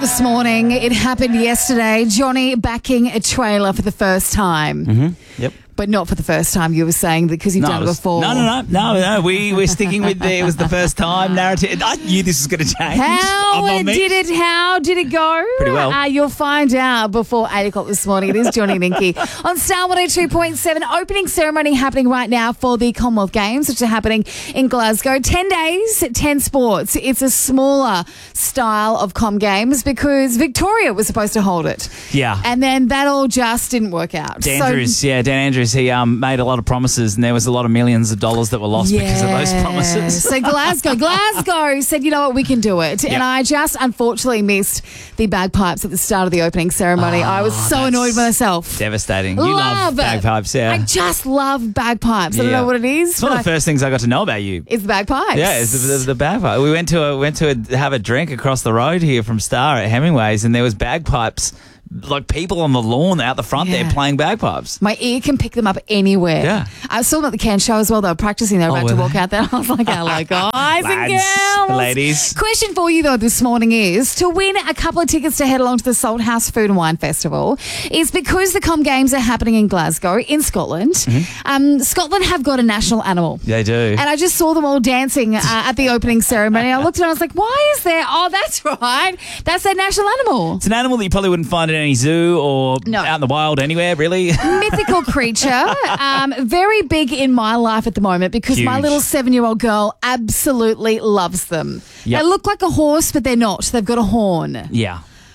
This morning, it happened yesterday. Johnny backing a trailer for the first time. Mm-hmm. Yep. But not for the first time, you were saying, because you've done it before. No. We're sticking with it was the first time narrative. I knew this was going to change. How did it go? Pretty well. You'll find out before 8 o'clock this morning. It is Johnny Ninky on Star 102.7. Opening ceremony happening right now for the Commonwealth Games, which are happening in Glasgow. 10 days, 10 sports. It's a smaller style of Com Games because Victoria was supposed to hold it. Yeah. And then that all just didn't work out. Dan Andrews, he made a lot of promises and there was a lot of millions of dollars that were lost because of those promises. So Glasgow said, you know what, we can do it. Yep. And I just unfortunately missed the bagpipes at the start of the opening ceremony. I was so annoyed with myself. Devastating. You love bagpipes, yeah. I just love bagpipes. I don't know what it is. It's one of the first things I got to know about you. It's the bagpipes. Yeah, it's the bagpipe. We went to have a drink across the road here from Star at Hemingway's and there was bagpipes. Like people on the lawn out the front there playing bagpipes. My ear can pick them up anywhere. Yeah. I saw them at the Cairns show as well. They were practicing. They were about to walk out there. I was like, hello, guys and girls. Ladies. Question for you, though, this morning is to win a couple of tickets to head along to the Salthouse Food and Wine Festival is because the Com Games are happening in Glasgow, in Scotland. Mm-hmm. Scotland have got a national animal. They do. And I just saw them all dancing at the opening ceremony. I looked at it and I was like, why is there? Oh, that's right. That's their national animal. It's an animal that you probably wouldn't find in any zoo or out in the wild anywhere, really. Mythical creature. Very big in my life at the moment because my little 7-year-old girl absolutely loves them. Yep. They look like a horse, but they're not. They've got a horn. Yeah.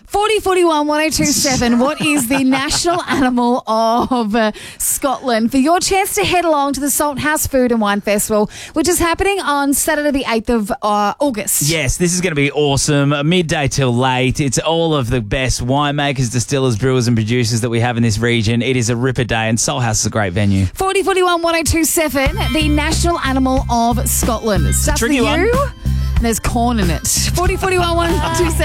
4041 1027. What is the national animal of Scotland? For your chance to head along to the Salthouse Food and Wine Festival, which is happening on Saturday the 8th of August. Yes, this is going to be awesome. Midday till late. It's all of the best winemakers, distillers, brewers and producers that we have in this region. It is a ripper day and Salthouse is a great venue. 4041 1027. The national animal of Scotland. Starts with you. And there's corn in it. 4041 1027.